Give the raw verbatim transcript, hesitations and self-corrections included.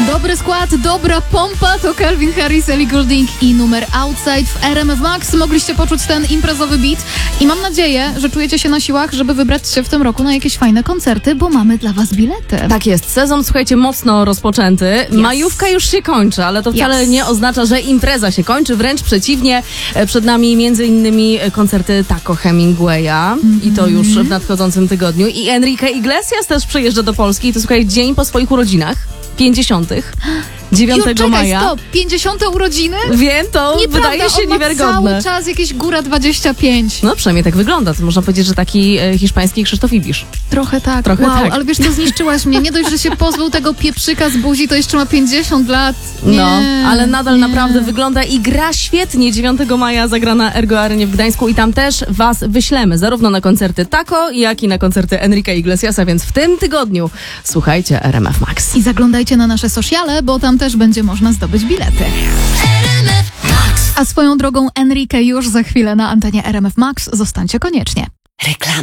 Dobry skład, dobra pompa to Calvin Harris, Ellie Goulding i numer Outside w R M F Max. Mogliście poczuć ten imprezowy beat i mam nadzieję, że czujecie się na siłach, żeby wybrać się w tym roku na jakieś fajne koncerty, bo mamy dla was bilety. Tak jest, sezon, słuchajcie, mocno rozpoczęty. Yes. Majówka już się kończy, ale to wcale Yes. nie oznacza, że impreza się kończy, wręcz przeciwnie. Przed nami między innymi koncerty Taco Hemingwaya mm-hmm. i to już w nadchodzącym tygodniu. I Enrique Iglesias też przyjeżdża do Polski i to, słuchaj, dzień po swoich urodzinach, pięćdziesiątych. dziewiątego Już, czekaj, maja. stop, pięćdziesiąte urodziny? Wiem, to Nieprawda, wydaje się on ma niewiarygodne. cały czas jakieś góra dwadzieścia pięć. No przynajmniej tak wygląda. To można powiedzieć, że taki e, hiszpański Krzysztof Ibisz. Trochę tak. Trochę wow, tak. ale wiesz, to zniszczyłaś mnie. Nie dość, że się pozbył tego pieprzyka z buzi, to jeszcze ma pięćdziesiąt lat. Nie, No, ale nadal nie. naprawdę wygląda i gra świetnie. dziewiątego maja zagra na Ergo Arenie w Gdańsku i tam też was wyślemy, zarówno na koncerty Taco, jak i na koncerty Enrique Iglesiasa, więc w tym tygodniu słuchajcie R M F Max. I zaglądajcie na nasze sociale, bo tam też będzie można zdobyć bilety. A swoją drogą Enrique już za chwilę na antenie R M F Max. Zostańcie koniecznie. Reklama.